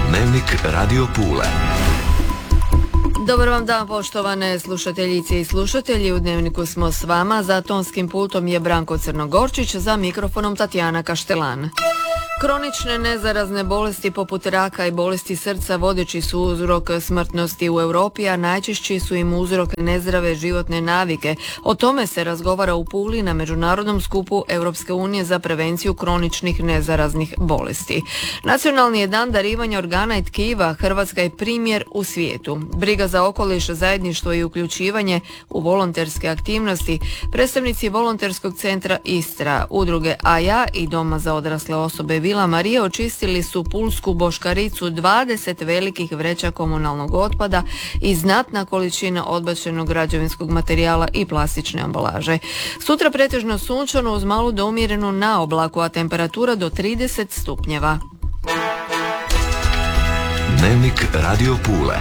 Dnevnik Radio Pule. Dobar vam dan, poštovane slušateljice i slušatelji. U Dnevniku smo s vama. Za tonskim pultom je Branko Crnogorčić, za mikrofonom Tatjana Kaštelan. Kronične nezarazne bolesti poput raka i bolesti srca vodeći su uzrok smrtnosti u Europi, a najčešći su im uzrok nezdrave životne navike. O tome se razgovara u Puli na Međunarodnom skupu Europske unije za prevenciju kroničnih nezaraznih bolesti. Nacionalni je dan darivanja organa i tkiva. Hrvatska je primjer u svijetu. Briga za okoliš, zajedništvo i uključivanje u volonterske aktivnosti. Predstavnici volonterskog centra Istra, udruge AJA i Doma za odrasle osobe Vila Marija očistili su pulsku Boškaricu 20 velikih vreća komunalnog otpada i znatna količina odbačenog građevinskog materijala i plastične ambalaže. Sutra pretežno sunčano uz malu do umjerenu na oblaku, a temperatura do 30 stupnjeva. Dnevnik Radio Pule.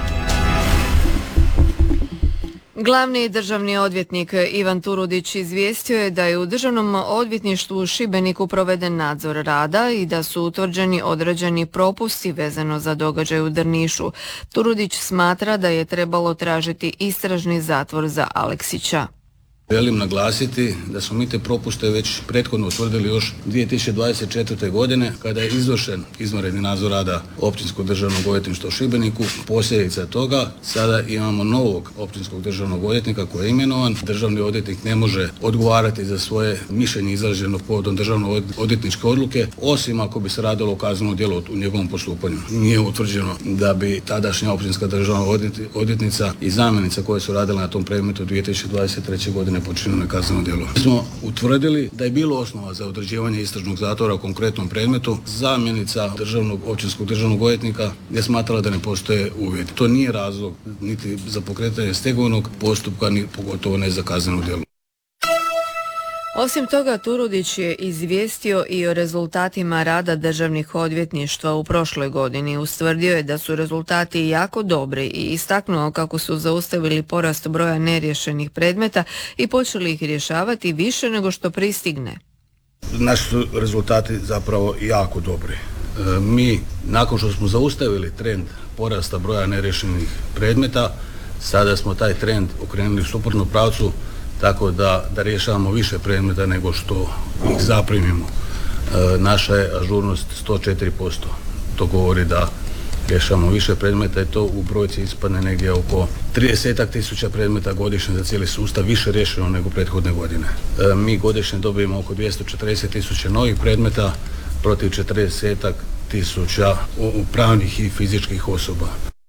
Glavni državni odvjetnik Ivan Turudić izvijestio je da je u Državnom odvjetništvu u Šibeniku proveden nadzor rada i da su utvrđeni određeni propusti vezano za događaj u Drnišu. Turudić smatra da je trebalo tražiti istražni zatvor za Aleksića. Želim naglasiti da smo mi te propuste već prethodno utvrdili još 2024. godine kada je izvršen izvanredni nadzor rada Općinskog državnog odvjetništva u Šibeniku. Posljedica toga sada imamo novog općinskog državnog odvjetnika koji je imenovan. Državni odvjetnik ne može odgovarati za svoje mišljenje izraženo povodom državno odvjetničke odluke, osim ako bi se radilo o kaznenom djelu u njegovom postupanju. Nije utvrđeno da bi tadašnja općinska državna odvjetnica i zamjenica koje su radile na tom predmetu 2023. godine počinjeno kazneno djelo. Mi smo utvrdili da je bilo osnova za određivanje istražnog zatvora u konkretnom predmetu. Zamjenica općinskog državnog odvjetnika je smatrala da ne postoje uvjeti. To nije razlog niti za pokretanje stegovnog postupka, ni pogotovo ne za kazneno djelo. Osim toga, Turudić je izvijestio i o rezultatima rada državnih odvjetništva u prošloj godini. Ustvrdio je da su rezultati jako dobri i istaknuo kako su zaustavili porast broja neriješenih predmeta i počeli ih rješavati više nego što pristigne. Naši su rezultati zapravo jako dobri. Mi, nakon što smo zaustavili trend porasta broja neriješenih predmeta, sada smo taj trend okrenuli u suprotnom pravcu, tako da rješavamo više predmeta nego što ih zaprimimo. Naša je ažurnost 104%. To govori da rješavamo više predmeta i to u brojci ispadne negdje oko 30.000 predmeta godišnje za cijeli sustav, više riješeno nego prethodne godine. Mi godišnje dobijemo oko 240.000 novih predmeta protiv 40.000 pravnih i fizičkih osoba.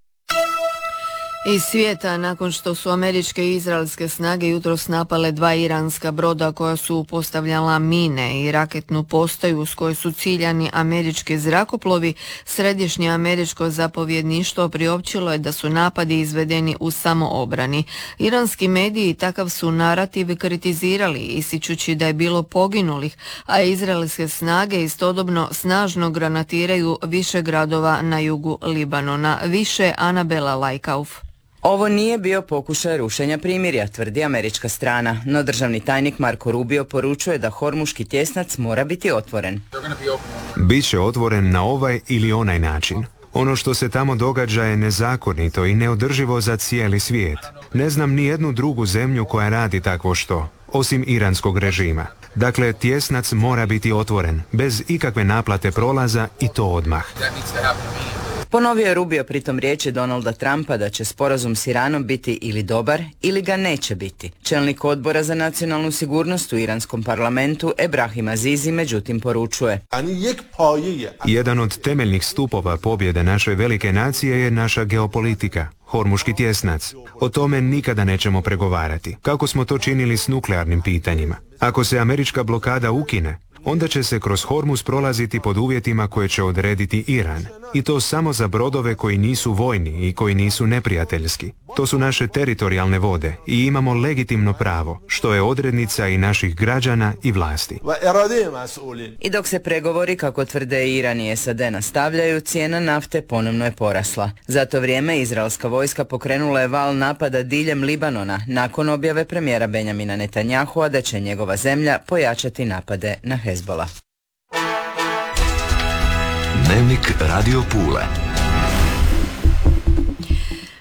Iz svijeta, nakon što su američke i izraelske snage jutros napale 2 iranska broda koja su postavljala mine i raketnu postaju s koje su ciljani američki zrakoplovi, središnje američko zapovjedništvo priopćilo je da su napadi izvedeni u samoobrani. Iranski mediji takav su narativ kritizirali, ističući da je bilo poginulih, a izraelske snage istodobno snažno granatiraju više gradova na jugu Libanona. Više Anabela Lajkauf. Ovo nije bio pokušaj rušenja primirja, tvrdi američka strana, no državni tajnik Marko Rubio poručuje da Hormuški tjesnac mora biti otvoren. Biće otvoren na ovaj ili onaj način. Ono što se tamo događa je nezakonito i neodrživo za cijeli svijet. Ne znam ni jednu drugu zemlju koja radi takvo što, osim iranskog režima. Dakle, tjesnac mora biti otvoren, bez ikakve naplate prolaza i to odmah. Ponovio je Rubio pritom riječi Donalda Trumpa da će sporazum s Iranom biti ili dobar ili ga neće biti. Čelnik odbora za nacionalnu sigurnost u iranskom parlamentu Ebrahim Azizi međutim poručuje: Jedan od temeljnih stupova pobjede naše velike nacije je naša geopolitika, Hormuški tjesnac. O tome nikada nećemo pregovarati, kako smo to činili s nuklearnim pitanjima. Ako se američka blokada ukine, onda će se kroz Hormuz prolaziti pod uvjetima koje će odrediti Iran. I to samo za brodove koji nisu vojni i koji nisu neprijateljski. To su naše teritorijalne vode i imamo legitimno pravo, što je odrednica i naših građana i vlasti. I dok se pregovori, kako tvrde Iran i SAD, nastavljaju, cijena nafte ponovno je porasla. Za to vrijeme izraelska vojska pokrenula je val napada diljem Libanona nakon objave premijera Benjamina Netanjahua da će njegova zemlja pojačati napade na Hezbola. Dnevnik Radio Pule.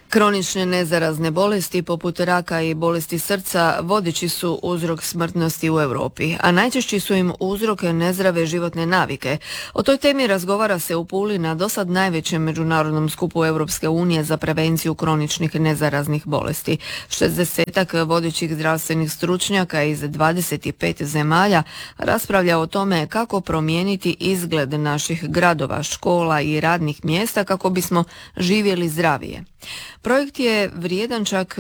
Kronične nezarazne bolesti poput raka i bolesti srca vodeći su uzrok smrtnosti u Europi, a najčešći su im uzrok nezdrave životne navike. O toj temi razgovara se u Puli na dosad najvećem međunarodnom skupu Europske unije za prevenciju kroničnih nezaraznih bolesti. 60 vodećih zdravstvenih stručnjaka iz 25 zemalja raspravlja o tome kako promijeniti izgled naših gradova, škola i radnih mjesta kako bismo živjeli zdravije. Projekt je vrijedan čak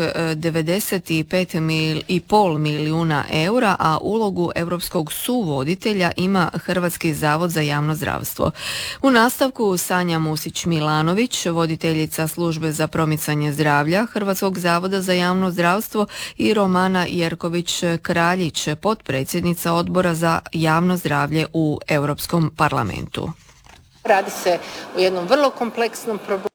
95,5 milijuna eura, a ulogu europskog suvoditelja ima Hrvatski zavod za javno zdravstvo. U nastavku Sanja Musić-Milanović, voditeljica službe za promicanje zdravlja Hrvatskog zavoda za javno zdravstvo, i Romana Jerković-Kraljić, potpredsjednica odbora za javno zdravlje u Europskom parlamentu. Radi se o jednom vrlo kompleksnom problemu.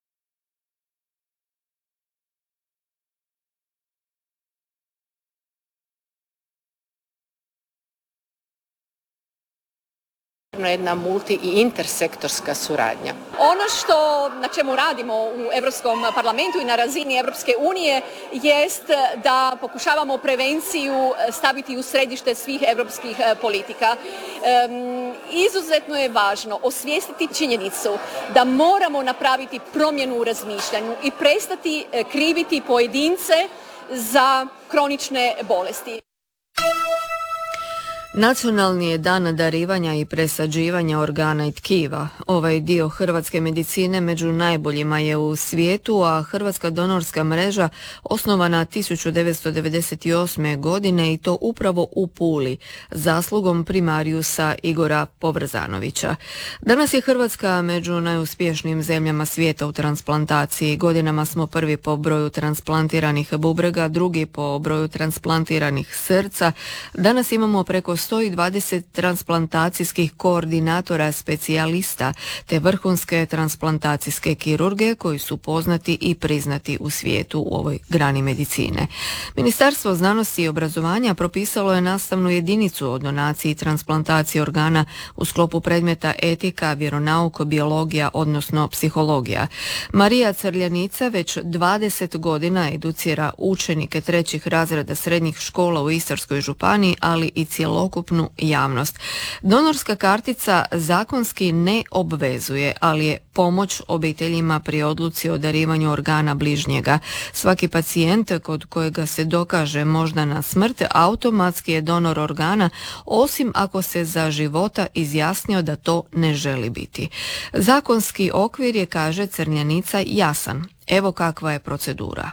Jedna multi i intersektorska suradnja. Ono na čemu radimo u Europskom parlamentu i na razini Europske unije jest da pokušavamo prevenciju staviti u središte svih europskih politika. Izuzetno je važno osvijestiti činjenicu da moramo napraviti promjenu u razmišljanju i prestati kriviti pojedince za kronične bolesti. Nacionalni je dan darivanja i presađivanja organa i tkiva. Ovaj dio hrvatske medicine među najboljima je u svijetu, a Hrvatska donorska mreža osnovana 1998. godine i to upravo u Puli, zaslugom primarijusa Igora Povrzanovića. Danas je Hrvatska među najuspješnijim zemljama svijeta u transplantaciji. Godinama smo prvi po broju transplantiranih bubrega, drugi po broju transplantiranih srca. Danas imamo preko 120 transplantacijskih koordinatora specijalista te vrhunske transplantacijske kirurge koji su poznati i priznati u svijetu u ovoj grani medicine. Ministarstvo znanosti i obrazovanja propisalo je nastavnu jedinicu o donaciji i transplantaciji organa u sklopu predmeta etika, vjeronauk, biologija, odnosno psihologija. Marija Crljanica već 20 godina educira učenike 3. razreda srednjih škola u Istarskoj županiji, ali i cjelokupnu javnost. Donorska kartica zakonski ne obvezuje, ali je pomoć obiteljima pri odluci o darivanju organa bližnjega. Svaki pacijent kod kojega se dokaže moždana smrt automatski je donor organa, osim ako se za života izjasnio da to ne želi biti. Zakonski okvir je, kaže Crljanica, jasan. Evo kakva je procedura.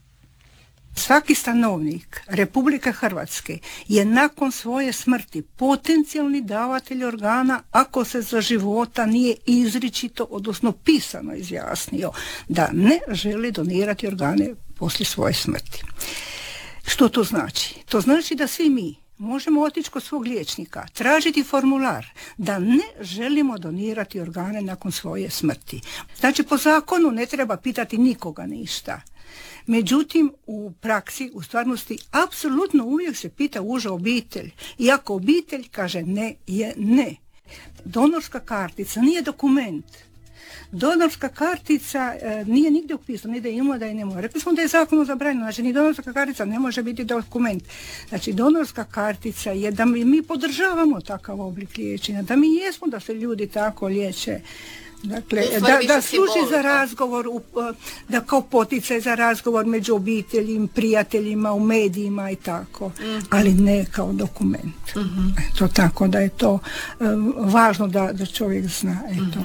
Svaki stanovnik Republike Hrvatske je nakon svoje smrti potencijalni davatelj organa ako se za života nije izričito, odnosno pisano izjasnio da ne želi donirati organe poslije svoje smrti. Što to znači? To znači da svi mi možemo otići kod svog liječnika, tražiti formular da ne želimo donirati organe nakon svoje smrti. Znači, po zakonu ne treba pitati nikoga ništa. Međutim, u praksi, u stvarnosti, apsolutno uvijek se pita uža obitelj. I ako obitelj kaže ne, je ne. Donorska kartica nije dokument. Donorska kartica nije nigdje upisana, ni da ima, da je nema. Rekli smo da je zakonom zabranjeno, znači ni donorska kartica ne može biti dokument. Znači, donorska kartica je da mi podržavamo takav oblik liječenja, da mi jesmo da se ljudi tako liječe. Dakle, da služi za razgovor, da kao poticaj za razgovor među obiteljima, prijateljima, u medijima i tako, ali ne kao dokument. To tako da je to važno da čovjek zna. Eto.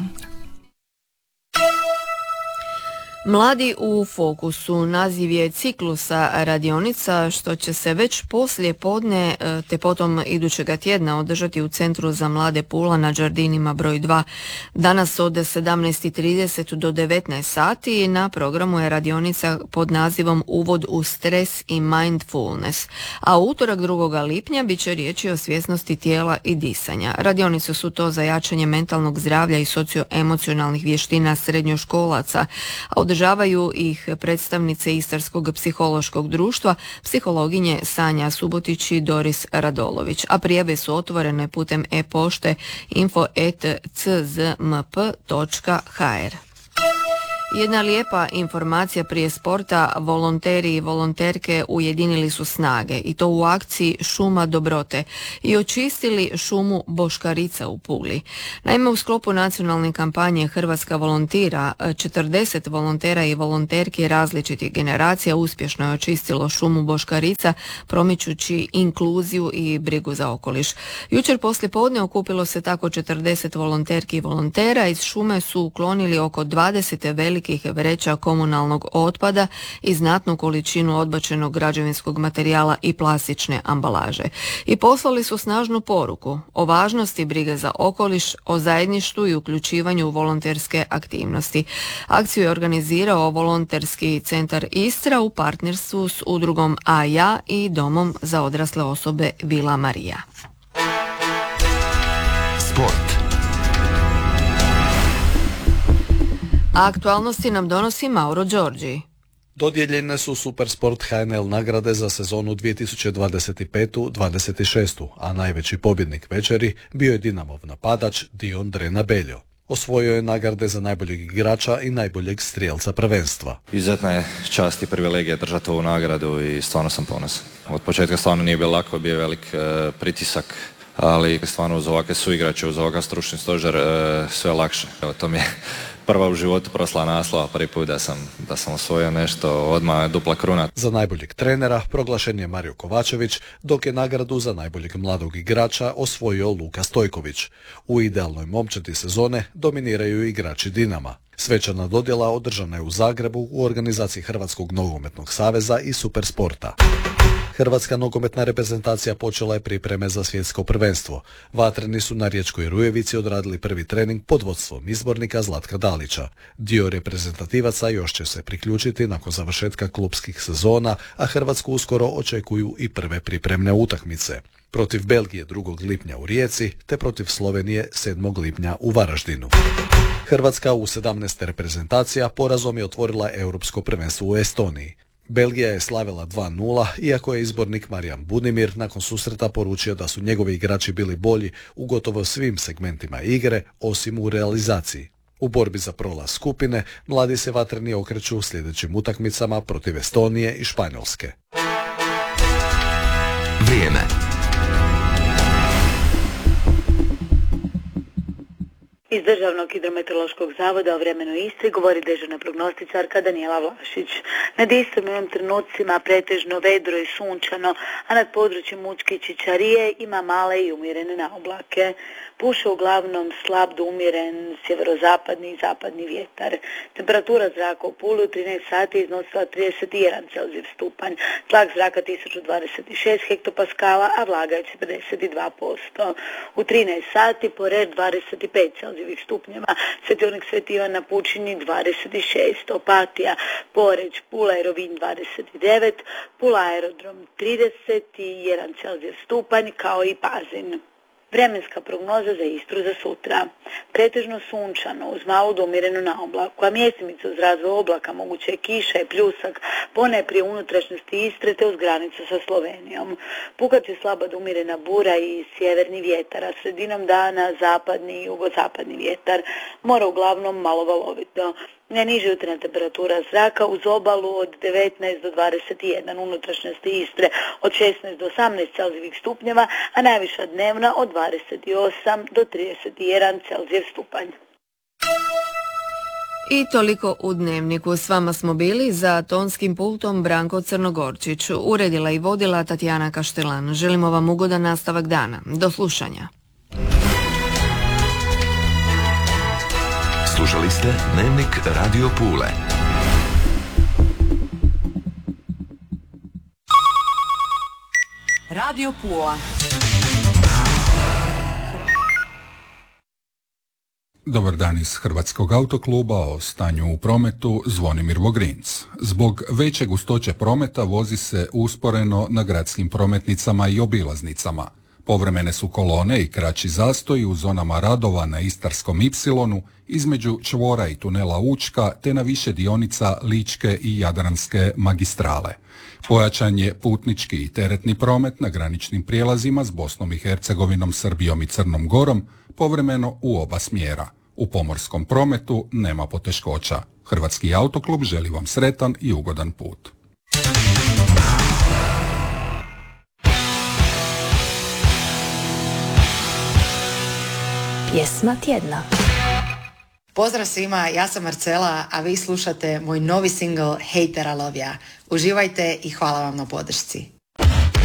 Mladi u fokusu naziv je ciklusa radionica što će se već poslije podne te potom idućega tjedna održati u Centru za mlade Pula na Đardinima broj 2. Danas od 17:30 do 19 sati na programu je radionica pod nazivom Uvod u stres i mindfulness, a utorak 2. lipnja bit će riječi o svjesnosti tijela i disanja. Radionice su to za jačanje mentalnog zdravlja i socioemocionalnih vještina srednjoškolaca, a održavaju ih predstavnice Istarskog psihološkog društva, psihologinje Sanja Subotić i Doris Radolović, a prijave su otvorene putem e-pošte info@czmp.hr. Jedna lijepa informacija prije sporta, volonteri i volonterke ujedinili su snage i to u akciji Šuma dobrote i očistili šumu Boškarica u Puli. Naime, u sklopu nacionalne kampanje Hrvatska volontira, 40 volontera i volonterki različitih generacija uspješno je očistilo šumu Boškarica, promičući inkluziju i brigu za okoliš. Jučer poslijepodne okupilo se tako 40 volonterki i volontera. Iz šume su uklonili oko 20 velikih vreća komunalnog otpada i znatnu količinu odbačenog građevinskog materijala i plastične ambalaže. I poslali su snažnu poruku o važnosti brige za okoliš, o zajedništvu i uključivanju u volonterske aktivnosti. Akciju je organizirao Volonterski centar Istra u partnerstvu s udrugom A ja i Domom za odrasle osobe Vila Marija. Sport. Aktualnosti nam donosi Mauro Đorđi. Dodijeljene su Supersport HNL nagrade za sezonu 2025-26, a najveći pobjednik večeri bio je Dinamov napadač Dion Drena Beljo. Osvojio je nagrade za najboljeg igrača i najboljeg strijelca prvenstva. Izuzetna je čast i privilegija držati ovu nagradu i stvarno sam ponosan. Od početka stvarno nije bilo lako, bio je velik pritisak, ali stvarno uz ovakve suigrače, uz ovakav stručni stožer sve lakše. Evo, to mi je prva u životu proslava naslova, prvi put da sam osvojio nešto, odmah dupla kruna. Za najboljeg trenera proglašen je Mario Kovačević, dok je nagradu za najboljeg mladog igrača osvojio Luka Stojković. U idealnoj momčadi sezone dominiraju igrači Dinama. Svečana dodjela održana je u Zagrebu u organizaciji Hrvatskog nogometnog saveza i Supersporta. Hrvatska nogometna reprezentacija počela je pripreme za svjetsko prvenstvo. Vatreni su na Riječkoj Rujevici odradili prvi trening pod vodstvom izbornika Zlatka Dalića. Dio reprezentativaca još će se priključiti nakon završetka klupskih sezona, a Hrvatsku uskoro očekuju i prve pripremne utakmice. Protiv Belgije 2. lipnja u Rijeci, te protiv Slovenije 7. lipnja u Varaždinu. Hrvatska u 17 reprezentacija porazom je otvorila europsko prvenstvo u Estoniji. Belgija je slavila 2-0, iako je izbornik Marijan Budimir nakon susreta poručio da su njegovi igrači bili bolji u gotovo svim segmentima igre, osim u realizaciji. U borbi za prolaz skupine, mladi se vatreni okreću u sljedećim utakmicama protiv Estonije i Španjolske. Vrijeme. Iz Državnog hidrometeorološkog zavoda o vremenu Istri govori dežurna prognostičarka Danijela Vlašić. Nad Istrom u ovim trenucima pretežno vedro i sunčano, a nad područjem Učke i Čičarije ima male i umjerene naoblake. Puše uglavnom slab do umjeren sjeverozapadni i zapadni vjetar. Temperatura zraka u Puli u 13 sati iznosila 31 Celzijev stupanj, tlak zraka 1026 hektopaskala, a vlaga je 42%. U 13 sati Porer 25 Celzijevih stupnjeva, Svetionik Sveti Ivan na Pučini 26, Opatija, Poreč, Pula i Rovinj 29, Pula aerodrom 31 Celzijev stupanj, kao i Pazin. Vremenska prognoza za Istru za sutra. Pretežno sunčano uz malu do umjerenu naoblaku, a mjestimicu uz razvoj oblaka moguće je kiša i pljusak, ponajprije unutrašnjosti Istre te uz granicu sa Slovenijom. Pukat će slaba do umjerena bura i sjeverni vjetar, a sredinom dana zapadni i jugozapadni vjetar. Mora uglavnom malo valovito. Najniža jutarnja temperatura zraka uz obalu od 19 do 21, unutrašnjosti Istre od 16 do 18 Celzijevih stupnjeva, a najviša dnevna od 28 do 31 Celzijev stupanj. I toliko u Dnevniku. S vama smo bili za tonskim pultom Branko Crnogorčić. Uredila i vodila Tatjana Kaštelan. Želimo vam ugodan nastavak dana. Do slušanja. Slušali ste Dnevnik Radio Pule. Radio Pula. Dobar dan iz Hrvatskog autokluba, o stanju u prometu Zvonimir Vogrinc. Zbog veće gustoće prometa vozi se usporeno na gradskim prometnicama i obilaznicama. Povremene su kolone i kraći zastoji u zonama radova na Istarskom Ipsilonu, između čvora i tunela Učka, te na više dionica Ličke i Jadranske magistrale. Pojačan je putnički i teretni promet na graničnim prijelazima s Bosnom i Hercegovinom, Srbijom i Crnom Gorom, povremeno u oba smjera. U pomorskom prometu nema poteškoća. Hrvatski autoklub želi vam sretan i ugodan put. Pjesma tjedna. Pozdrav svima, ja sam Marcela, a vi slušate moj novi singl Hejtera Lovija. Uživajte i hvala vam na podršci.